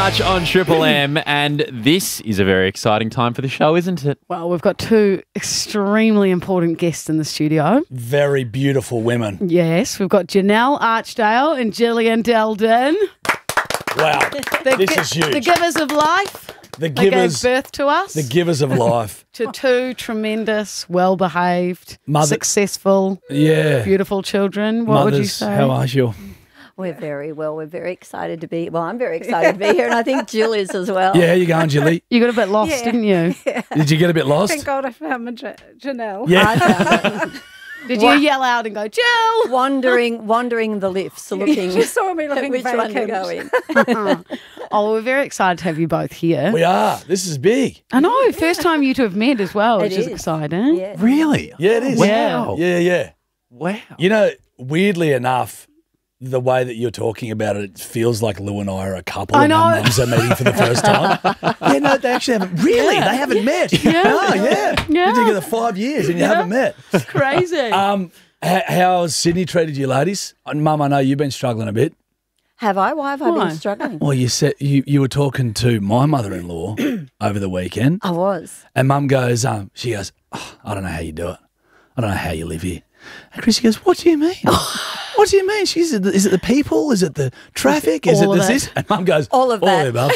Jarch on Triple M, and this is a very exciting time for the show, isn't it? Well, we've got two extremely important guests in the studio. Very beautiful women. Yes, we've got Janelle Archdale and Gillian Delden. Wow, this is huge. The givers of life. The They givers, gave birth to us. the givers of life. To two tremendous, well-behaved, Mother- successful, Yeah. beautiful children. What would you Mothers, say? how are you? We're very well. We're very excited to be. Well, I'm very excited to be here, and I think Jill is as well. Yeah, how you going, Julie? You got a bit lost, didn't you? Did you get a bit lost? Thank God I found my Janelle. Yeah. I found it. Did you yell out and go, Jill? Wandering the lifts, looking She saw me looking which one to vacant. go in. Oh, we're very excited to have you both here. We are. This is big. I know, first time you two have met as well, which It is is. exciting. Yeah. Really? Yeah, it is. Wow. Yeah. Wow. You know, weirdly enough, the way that you're talking about it feels like Lou and I are a couple I and our know. mums are meeting for the first time. Yeah, no, they actually haven't. Really? They haven't met? Yeah. Oh, yeah. Yeah. Been together 5 years and you haven't met. Crazy. How's Sydney treated you, ladies? And Mum, I know you've been struggling a bit. Have I? Why have I Why? been struggling? Well, you said you were talking to my mother-in-law over the weekend, I was. and Mum goes, she goes, oh, I don't know how you do it. I don't know how you live here. And Chrissy goes, what do you mean? What do you mean? She said, is it the people? Is it the traffic? Is All it of this? And Mum goes, All of that. above.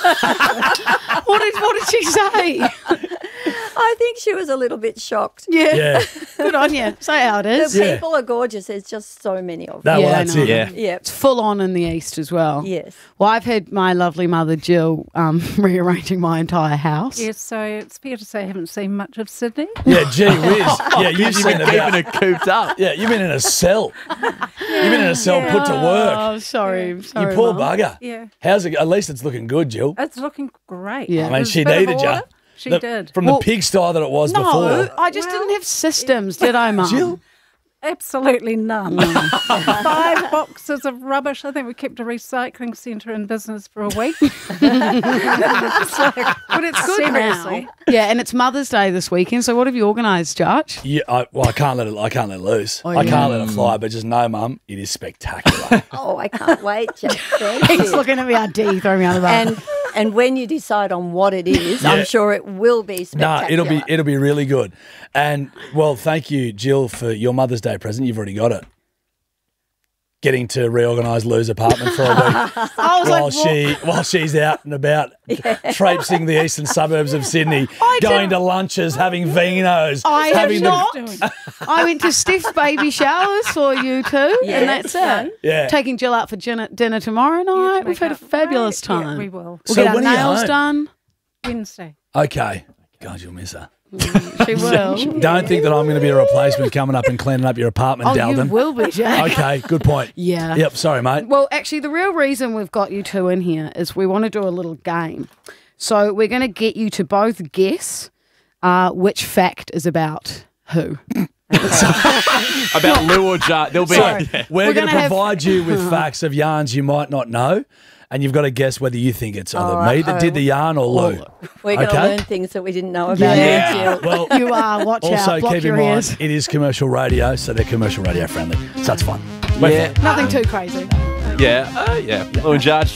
What did she say? I think she was a little bit shocked. Yeah. Good on you. Say how it The is. Yeah. people are gorgeous. There's just so many of them. No, Yeah, well, I that's know. it. Yeah. Yep. It's full on in the east as well. Yes. Well, I've had my lovely mother Jill rearranging my entire house. Yes, so it's fair to say I haven't seen much of Sydney. Yeah, gee whiz. Yeah, you've You've been been keeping it cooped up. Yeah, you've been in a cell. You've been in a cell put to work. Oh, sorry. You Sorry, poor Mum. bugger. Yeah. How's it? At least it's looking good, Jill. It's looking great. Yeah. I I mean, There's she a bit of needed you. order. She did. From Well, the pigsty that it was No, before. I just didn't have systems, did I, Mum? Jill? Absolutely none. 5 boxes of rubbish. I think we kept a recycling centre in business for a week. But it's good Seriously. now. Yeah, and it's Mother's Day this weekend. So what have you organised, Jarch? Yeah, I can't let it loose. Oh, I yeah. can't let it fly, but just know, Mum, it is spectacular. Oh, I can't wait. Just thank He's you. looking at me, RD, throwing me under the bus. And when you decide on what it is, Yeah. I'm sure it will be No, spectacular. it'll be really good. And well, thank you, Jill, for your Mother's Day present. You've already got it. Getting to reorganise Lou's apartment for a week I was like, while she's out and about traipsing the eastern suburbs of Sydney, going to lunches, having vinos, I have having not. I went to Steph's baby showers for you two, Yes, and that's it. Yeah. Taking Jill out for dinner tomorrow night. We've had a fabulous Yeah, time. we will. We'll So get our when are you nails home? done. Wednesday. Okay. God, you'll miss her. She will. Don't think that I'm going to be a replacement coming up and cleaning up your apartment, Oh, you Dalden. will be, Jack. Okay, good point. Yeah. Yep, sorry, mate. Well, actually, the real reason we've got you two in here is we want to do a little game. So we're going to get you to both guess which fact is about who. About Lou or Jarch. There'll be. So, Yeah. we're going to gonna have- provide you with facts of yarns you might not know, and you've got to guess whether you think it's either me that did the yarn or Lou. We're going to Okay. learn things that we didn't know about. Yeah. Jill. Well, You are. Watch also out. Block keep in your mind, ears. it is commercial radio, so they're commercial radio friendly. So that's fine. Yeah. Nothing too crazy. Yeah. Lou and Jarch.